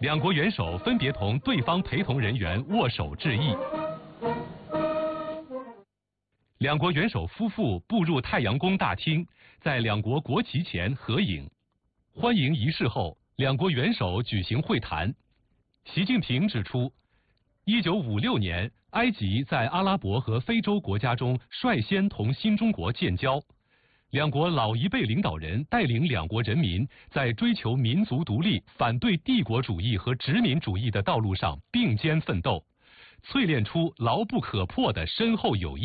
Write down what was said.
两国元首分别同对方陪同人员握手致意。两国元首夫妇步入太阳宫大厅，在两国国旗前合影。欢迎仪式后，两国元首举行会谈。习近平指出，1956年，埃及在阿拉伯和非洲国家中率先同新中国建交。两国老一辈领导人带领两国人民在追求民族独立、反对帝国主义和殖民主义的道路上并肩奋斗，淬炼出牢不可破的深厚友谊。